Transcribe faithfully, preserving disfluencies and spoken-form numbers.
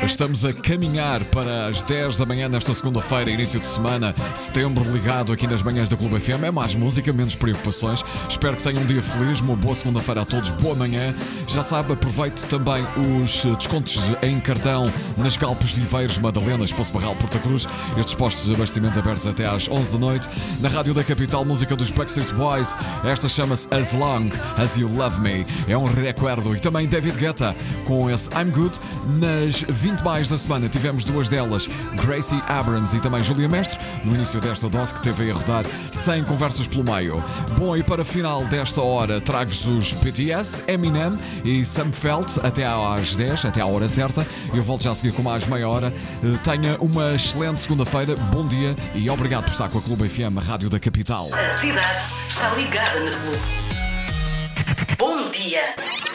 Estamos a caminhar para as dez da manhã nesta segunda-feira, início de semana, setembro, ligado aqui nas manhãs da Clube F M. É mais música, menos preocupações. Espero que tenham um dia feliz, uma boa segunda-feira a todos, boa manhã. Já sabe, aproveite também os descontos em cartão nas Galpos Viveiros, Madalenas, Poço Barral, Porta Cruz. Estes postos de abastecimento abertos até às onze da noite. Na Rádio da Capital, música dos Backstreet Boys. Esta chama-se As Long As You Love Me. É um recuerdo. E também David Guetta com esse I'm Good. Nas vinte mais da semana tivemos duas delas, Gracie Abrams e também Júlia Mestre, no início desta dose que teve a rodar sem conversas pelo meio. Bom, e para o final desta hora trago-vos os B T S, Eminem e Sam Felt até às dez, até à hora certa. Eu volto já a seguir com mais meia hora. Tenha uma excelente segunda-feira, bom dia e obrigado por estar com a Clube F M, a Rádio da Capital. A cidade está ligada na Clube. Bom dia!